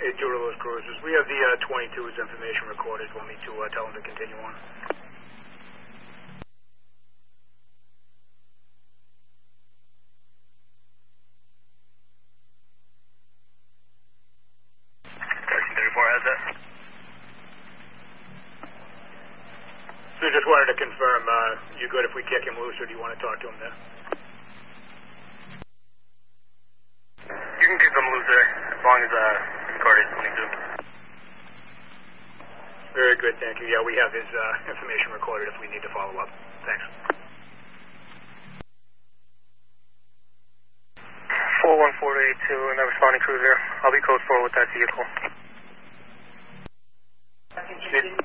Hey, two of those cruisers. We have the 22's information recorded. Want me to tell them to continue on? Section 34 has that. So just wanted to confirm, you good if we kick him loose, or do you want to talk to him there? You can kick them loose there, as long as recorded 22. Very good, thank you. Yeah, we have his information recorded if we need to follow up. Thanks. 41482 and that responding cruiser. I'll be code 4 with that vehicle.